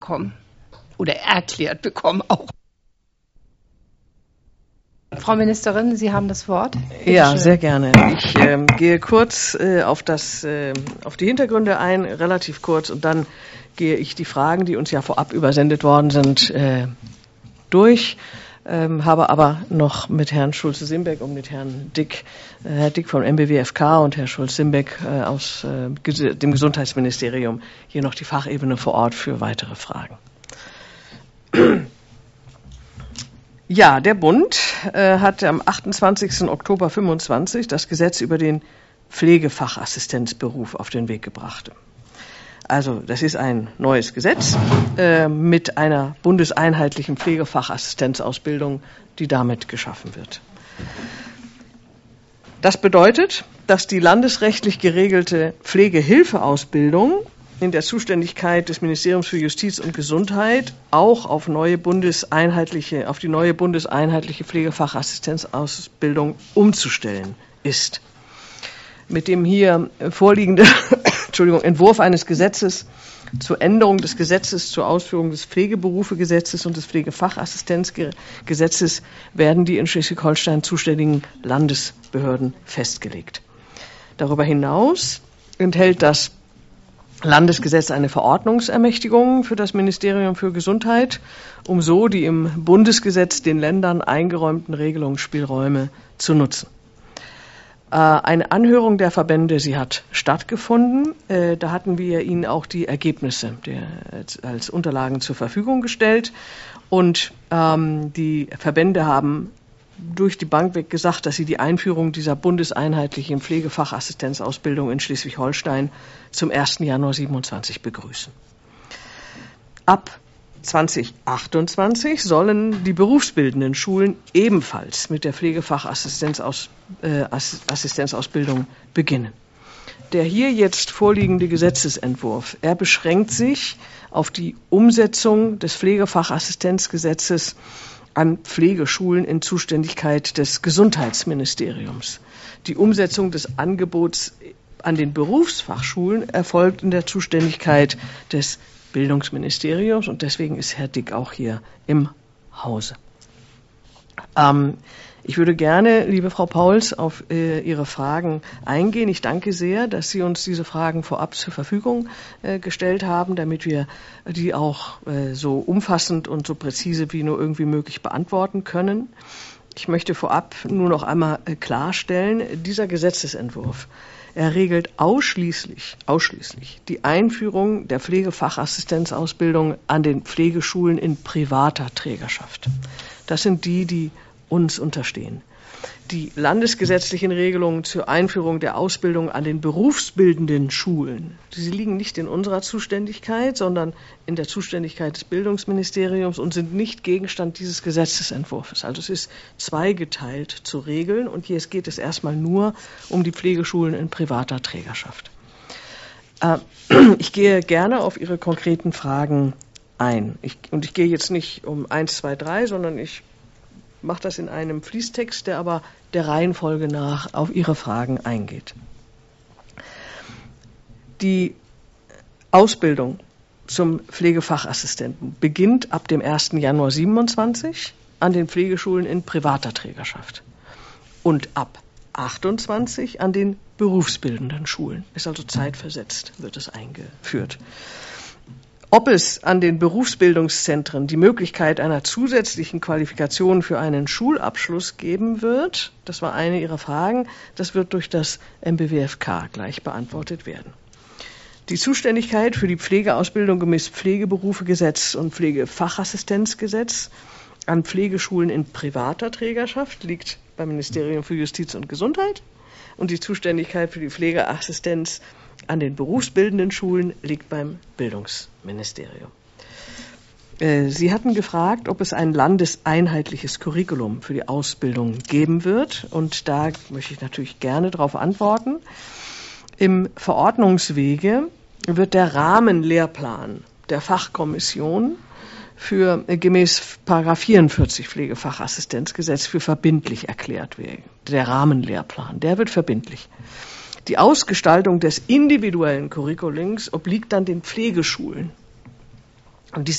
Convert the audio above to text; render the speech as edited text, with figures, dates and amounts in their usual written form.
bekommen oder erklärt bekommen auch. Frau Ministerin, Sie haben das Wort. Bitte ja, schön. Sehr gerne. Ich gehe kurz auf die Hintergründe ein, relativ kurz, und dann gehe ich die Fragen, die uns ja vorab übersendet worden sind, durch. Habe aber noch mit Herrn Schulze-Simbeck und mit Herrn Dick, Herr Dick vom MBWFK und Herr Schulze-Simbeck aus dem Gesundheitsministerium hier noch die Fachebene vor Ort für weitere Fragen. Ja, der Bund hat am 28. Oktober 25 das Gesetz über den Pflegefachassistenzberuf auf den Weg gebracht. Also das ist ein neues Gesetz mit einer bundeseinheitlichen Pflegefachassistenzausbildung, die damit geschaffen wird. Das bedeutet, dass die landesrechtlich geregelte Pflegehilfeausbildung in der Zuständigkeit des Ministeriums für Justiz und Gesundheit auch auf die neue bundeseinheitliche Pflegefachassistenzausbildung umzustellen ist. Mit dem hier vorliegenden Entwurf eines Gesetzes zur Änderung des Gesetzes zur Ausführung des Pflegeberufegesetzes und des Pflegefachassistenzgesetzes werden die in Schleswig-Holstein zuständigen Landesbehörden festgelegt. Darüber hinaus enthält das Landesgesetz eine Verordnungsermächtigung für das Ministerium für Gesundheit, um so die im Bundesgesetz den Ländern eingeräumten Regelungsspielräume zu nutzen. Eine Anhörung der Verbände, sie hat stattgefunden. Da hatten wir Ihnen auch die Ergebnisse als Unterlagen zur Verfügung gestellt. Und die Verbände haben durch die Bank weg gesagt, dass sie die Einführung dieser bundeseinheitlichen Pflegefachassistenzausbildung in Schleswig-Holstein zum 1. Januar 2027 begrüßen. Ab 2028 sollen die berufsbildenden Schulen ebenfalls mit der Pflegefachassistenzausbildung beginnen. Der hier jetzt vorliegende Gesetzesentwurf, er beschränkt sich auf die Umsetzung des Pflegefachassistenzgesetzes an Pflegeschulen in Zuständigkeit des Gesundheitsministeriums. Die Umsetzung des Angebots an den Berufsfachschulen erfolgt in der Zuständigkeit des Bildungsministeriums, und deswegen ist Herr Dick auch hier im Hause. Ich würde gerne, liebe Frau Pauls, auf Ihre Fragen eingehen. Ich danke sehr, dass Sie uns diese Fragen vorab zur Verfügung gestellt haben, damit wir die auch so umfassend und so präzise wie nur irgendwie möglich beantworten können. Ich möchte vorab nur noch einmal klarstellen, dieser Gesetzesentwurf, er regelt ausschließlich die Einführung der Pflegefachassistenzausbildung an den Pflegeschulen in privater Trägerschaft. Das sind die uns unterstehen. Die landesgesetzlichen Regelungen zur Einführung der Ausbildung an den berufsbildenden Schulen, sie liegen nicht in unserer Zuständigkeit, sondern in der Zuständigkeit des Bildungsministeriums und sind nicht Gegenstand dieses Gesetzesentwurfs. Also es ist zweigeteilt zu regeln, und hier geht es erstmal nur um die Pflegeschulen in privater Trägerschaft. Ich gehe gerne auf Ihre konkreten Fragen ein. Ich gehe jetzt nicht um 1, 2, 3, sondern ich mache das in einem Fließtext, der aber der Reihenfolge nach auf Ihre Fragen eingeht. Die Ausbildung zum Pflegefachassistenten beginnt ab dem 1. Januar 2027 an den Pflegeschulen in privater Trägerschaft und ab 28 an den berufsbildenden Schulen. Ist also zeitversetzt, wird es eingeführt. Ob es an den Berufsbildungszentren die Möglichkeit einer zusätzlichen Qualifikation für einen Schulabschluss geben wird, das war eine Ihrer Fragen, das wird durch das MBWFK gleich beantwortet werden. Die Zuständigkeit für die Pflegeausbildung gemäß Pflegeberufegesetz und Pflegefachassistenzgesetz an Pflegeschulen in privater Trägerschaft liegt beim Ministerium für Justiz und Gesundheit, und die Zuständigkeit für die Pflegeassistenz an den berufsbildenden Schulen liegt beim Bildungsministerium. Sie hatten gefragt, ob es ein landeseinheitliches Curriculum für die Ausbildung geben wird, und da möchte ich natürlich gerne darauf antworten. Im Verordnungswege wird der Rahmenlehrplan der Fachkommission für gemäß § 44 Pflegefachassistenzgesetz für verbindlich erklärt werden. Der Rahmenlehrplan, der wird verbindlich. Die Ausgestaltung des individuellen Curriculums obliegt dann den Pflegeschulen. Und diese